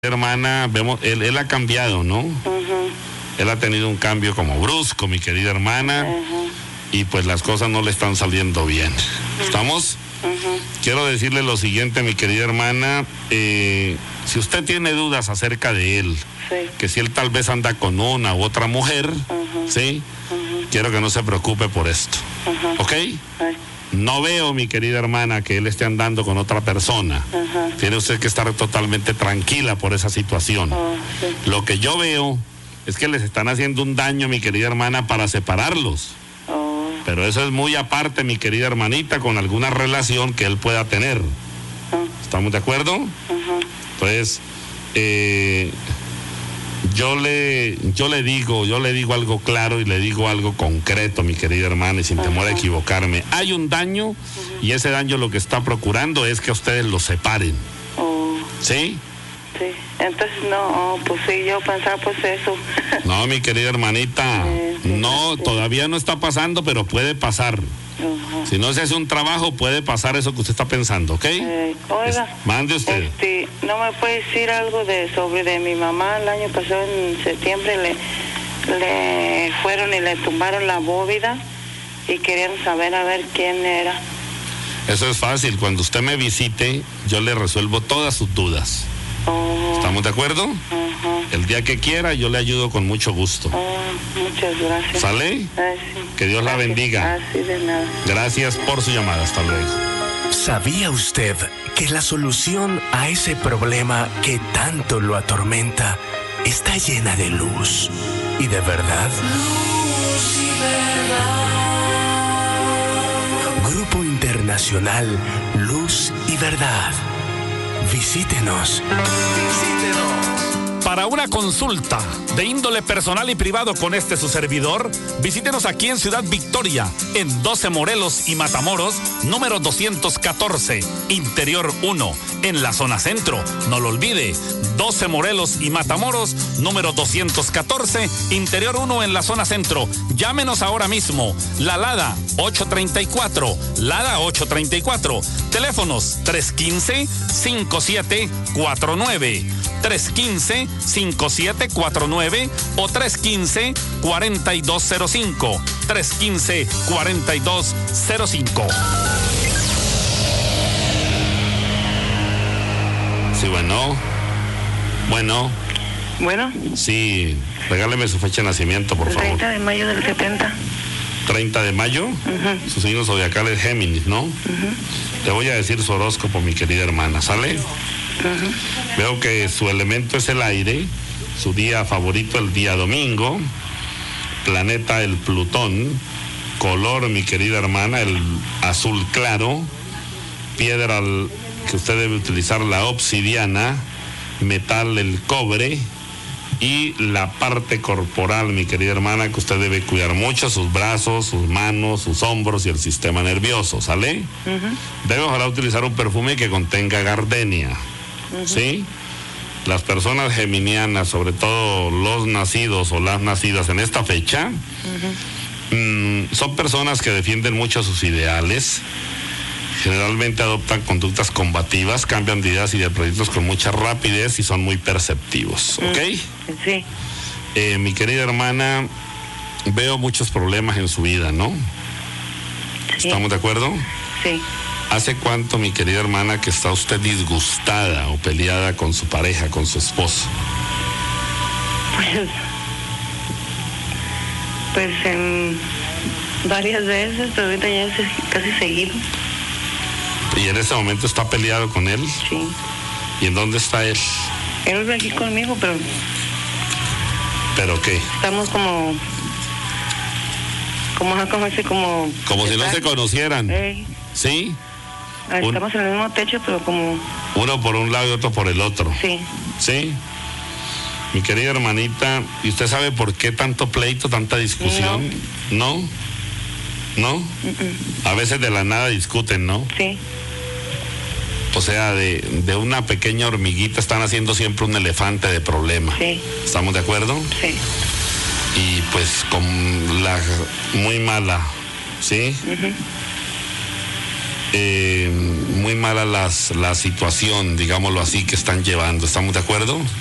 Hermana, vemos, él ha cambiado, ¿no? Él ha tenido un cambio como brusco, mi querida hermana, y pues las cosas no le están saliendo bien. ¿Estamos? Quiero decirle lo siguiente, mi querida hermana, si usted tiene dudas acerca de él, que si él tal vez anda con una u otra mujer, ¿sí? Quiero que no se preocupe por esto, ¿ok? No veo, mi querida hermana, que él esté andando con otra persona. Tiene usted que estar totalmente tranquila por esa situación. Lo que yo veo es que les están haciendo un daño, mi querida hermana, para separarlos. Pero eso es muy aparte, mi querida hermanita, con alguna relación que él pueda tener. ¿Estamos de acuerdo? Entonces, yo le digo algo claro y le digo algo concreto, mi querida hermana, y sin temor a equivocarme. Hay un daño y ese daño lo que está procurando es que ustedes los separen. ¿Sí? Sí, entonces no, pues sí, yo pensaba pues eso. No, mi querida hermanita, no, todavía no está pasando, pero puede pasar. Si no se hace un trabajo, puede pasar eso que usted está pensando, ¿ok? Oiga, mande usted. ¿No me puede decir algo sobre mi mamá? El año pasado, en septiembre, le fueron y le tumbaron la bóveda y querían saber a ver quién era. Eso es fácil. Cuando usted me visite, yo le resuelvo todas sus dudas. ¿Estamos de acuerdo? El día que quiera, yo le ayudo con mucho gusto. Muchas gracias. ¿Sale? Sí. Que Dios la bendiga. De nada. Gracias por su llamada. Hasta luego. ¿Sabía usted que la solución a ese problema que tanto lo atormenta está llena de luz y de verdad? Luz y verdad. Grupo Internacional Luz y Verdad. Visítenos. Para una consulta de índole personal y privado con su servidor, visítenos aquí en Ciudad Victoria, en 12 Morelos y Matamoros, número 214, Interior 1, en la zona centro. No lo olvide, 12 Morelos y Matamoros, número 214, Interior 1, en la zona centro. Llámenos ahora mismo, la Lada 834, Lada 834, teléfonos 315-5749, 315-5749 o 315-4205, 315-4205. Sí, bueno. Bueno. Sí, regáleme su fecha de nacimiento, por favor. 30 de mayo del 70. 30 de mayo. Su signo zodiacal es Géminis, ¿no? Le voy a decir su horóscopo, mi querida hermana, ¿sale? Veo que su elemento es el aire, su día favorito el día domingo, planeta el Plutón, color, mi querida hermana, el azul claro, piedra que usted debe utilizar, la obsidiana, metal el cobre, y la parte corporal, mi querida hermana, que usted debe cuidar mucho, sus brazos, sus manos, sus hombros y el sistema nervioso, ¿sale? Debe ojalá utilizar un perfume que contenga gardenia, ¿sí? Las personas geminianas, sobre todo los nacidos o las nacidas en esta fecha, son personas que defienden mucho sus ideales, generalmente adoptan conductas combativas, cambian de ideas y de proyectos con mucha rapidez y son muy perceptivos, ¿ok? Sí. Mi querida hermana, veo muchos problemas en su vida, ¿no? Sí. ¿Estamos de acuerdo? Sí. ¿Hace cuánto, mi querida hermana, que está usted disgustada o peleada con su pareja, con su esposo? Pues en varias veces, pero ahorita ya es casi seguido. ¿Y en ese momento está peleado con él? Sí. ¿Y en dónde está él? Él vive aquí conmigo, pero... ¿Pero qué? Estamos como si no se conocieran. ¿Sí? Estamos en el mismo techo, pero como... Uno por un lado y otro por el otro. Sí. ¿Sí? Mi querida hermanita, ¿y usted sabe por qué tanto pleito, tanta discusión? ¿No? ¿No? A veces de la nada discuten, ¿no? Sí. O sea, de una pequeña hormiguita están haciendo siempre un elefante de problema. Sí. ¿Estamos de acuerdo? Sí. Y pues con la muy mala, ¿sí? muy mala la situación, digámoslo así, que están llevando. ¿Estamos de acuerdo?